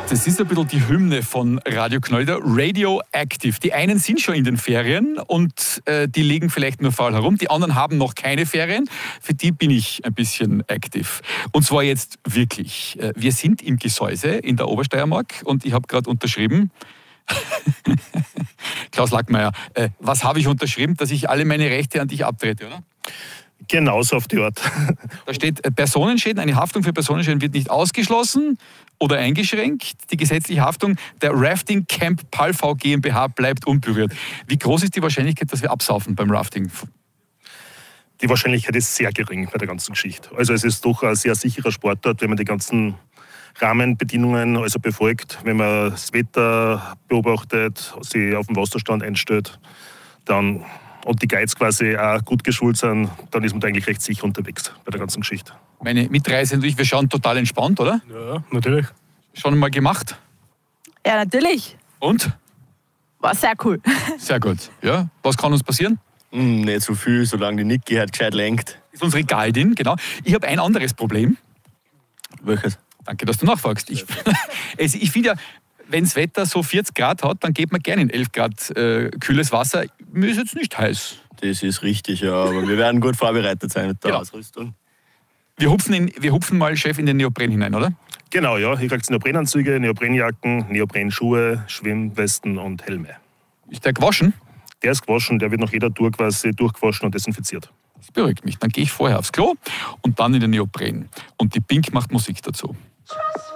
Das ist ein bisschen die Hymne von Radio Knolder, Radioactive. Die einen sind schon in den Ferien und die liegen vielleicht nur faul herum. Die anderen haben noch keine Ferien. Für die bin ich ein bisschen active. Und zwar jetzt wirklich. Wir sind im Gesäuse in der Obersteiermark und ich habe gerade unterschrieben. Klaus Lackmeier, was habe ich unterschrieben? Dass ich alle meine Rechte an dich abtrete, oder? Genauso auf die Art. Da steht, Personenschäden, eine Haftung für Personenschäden wird nicht ausgeschlossen oder eingeschränkt. Die gesetzliche Haftung der Rafting Camp Palfau GmbH bleibt unberührt. Wie groß ist die Wahrscheinlichkeit, dass wir absaufen beim Rafting? Die Wahrscheinlichkeit ist sehr gering bei der ganzen Geschichte. Also es ist doch ein sehr sicherer Sportart, wenn man die ganzen Rahmenbedingungen also befolgt, wenn man das Wetter beobachtet, sich auf den Wasserstand einstellt, dann und die Guides quasi auch gut geschult sind, dann ist man da eigentlich recht sicher unterwegs bei der ganzen Geschichte. Meine Mitreisende und ich, wir schauen total entspannt, oder? Ja, natürlich. Schon mal gemacht? Ja, natürlich. Und? War sehr cool. Sehr gut. Ja, was kann uns passieren? Nicht so viel, solange die Niki halt gescheit lenkt. Das ist unsere Guidin, genau. Ich habe ein anderes Problem. Welches? Danke, dass du nachfragst. Ich finde ja, wenn das Wetter so 40 Grad hat, dann geht man gerne in 11 Grad kühles Wasser. Mir ist jetzt nicht heiß. Das ist richtig, ja, aber wir werden gut vorbereitet sein mit der Genau. Ausrüstung. Wir hupfen mal, Chef, in den Neopren hinein, oder? Genau, ja. Hier kriegt es Neoprenanzüge, Neoprenjacken, Neoprenschuhe, Schwimmwesten und Helme. Ist der gewaschen? Der ist gewaschen, der wird nach jeder Tour quasi durchgewaschen und desinfiziert. Das beruhigt mich. Dann gehe ich vorher aufs Klo und dann in den Neopren. Und die Pink macht Musik dazu.